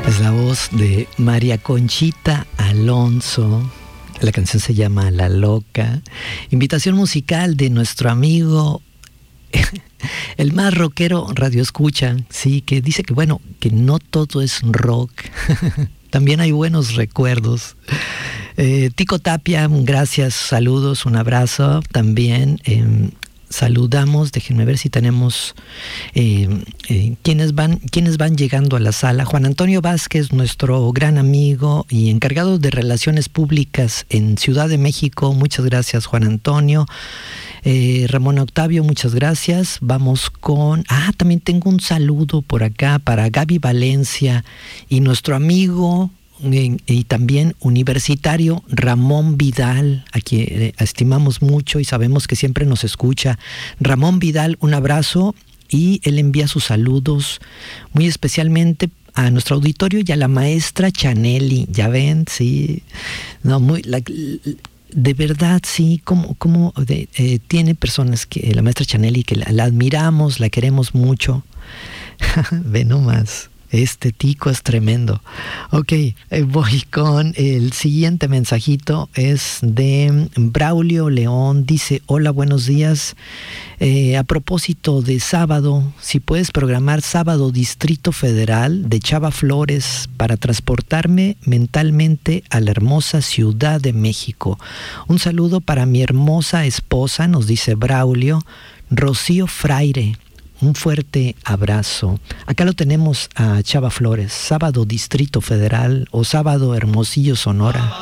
Es la voz de María Conchita Alonso. La canción se llama La Loca. Invitación musical de nuestro amigo, el más rockero Radio Escucha, sí, que dice que bueno, que no todo es rock. También hay buenos recuerdos. Tico Tapia, gracias, saludos, un abrazo también. Saludamos, déjenme ver si tenemos quienes van llegando a la sala. Juan Antonio Vázquez, nuestro gran amigo y encargado de Relaciones Públicas en Ciudad de México. Muchas gracias, Juan Antonio. Ramón Octavio, muchas gracias. Vamos con... también tengo un saludo por acá para Gaby Valencia y nuestro amigo y también universitario Ramón Vidal, a quien estimamos mucho y sabemos que siempre nos escucha. Ramón Vidal, un abrazo, y él envía sus saludos muy especialmente a nuestro auditorio y a la maestra Chanelli. Ya ven, sí, no, de verdad, sí, tiene personas que la maestra Chanelli, que la admiramos, la queremos mucho. Ve nomás. Este tico es tremendo. Ok, voy con el siguiente mensajito. Es de Braulio León. Dice: hola, buenos días. A propósito de sábado, si puedes programar sábado Distrito Federal de Chava Flores para transportarme mentalmente a la hermosa Ciudad de México. Un saludo para mi hermosa esposa, nos dice Braulio, Rocío Fraire. Un fuerte abrazo. Acá lo tenemos a Chava Flores, sábado Distrito Federal o sábado Hermosillo, Sonora.